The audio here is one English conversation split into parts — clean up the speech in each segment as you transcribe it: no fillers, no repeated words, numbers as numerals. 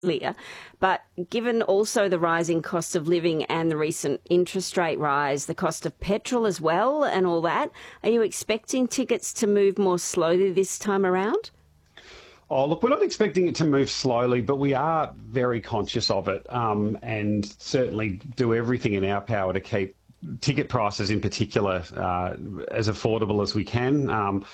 earlier. But given also the rising cost of living and the recent interest rate rise, the cost of petrol as well and all that, are you expecting tickets to move more slowly this time around? Oh, look, we're not expecting it to move slowly, but we are very conscious of it, and certainly do everything in our power to keep ticket prices in particular as affordable as we can.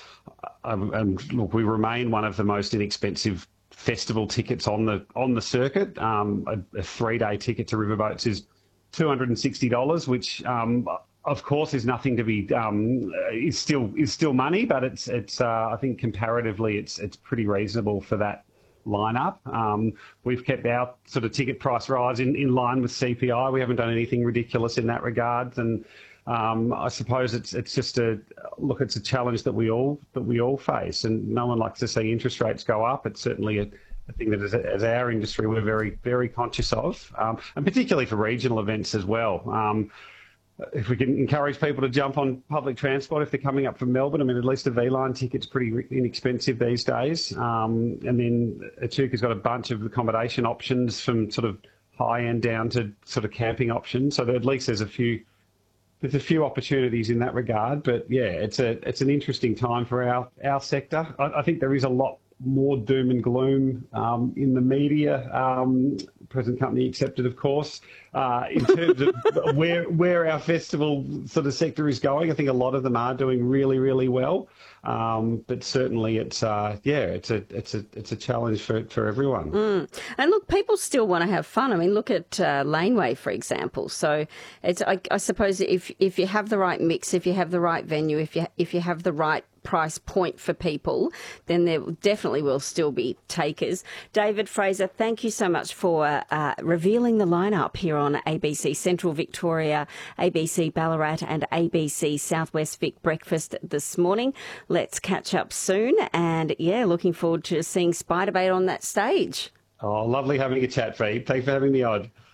And look, we remain one of the most inexpensive festival tickets on the circuit. A 3-day ticket to Riverboats is $260, which of course is nothing to be is still money, but it's I think comparatively it's pretty reasonable for that lineup. We've kept our sort of ticket price rise in line with CPI. We haven't done anything ridiculous in that regard, and I suppose it's just it's a challenge that we all face, and no one likes to see interest rates go up. It's certainly a thing that as our industry we're very, very conscious of, and particularly for regional events as well. If we can encourage people to jump on public transport if they're coming up from Melbourne, I mean, at least a V-Line ticket's pretty inexpensive these days. And then Echuca's got a bunch of accommodation options from sort of high-end down to sort of camping options. So at least there's a few opportunities in that regard. But yeah, it's an interesting time for our sector. I think there is a lot more doom and gloom in the media, present company accepted, of course, in terms of where our festival sort of sector is going. I think a lot of them are doing really, really well, but certainly it's a challenge for everyone. And look, people still want to have fun. I mean, look at Laneway, for example. So it's I suppose if you have the right mix, if you have the right venue, if you have the right price point for people, then there definitely will still be takers. David Fraser, thank you so much for revealing the lineup here on ABC Central Victoria, ABC Ballarat and ABC Southwest Vic Breakfast this morning. Let's catch up soon, and yeah, looking forward to seeing Spiderbait on that stage. Oh, lovely having a chat, Fee. Thanks for having me on.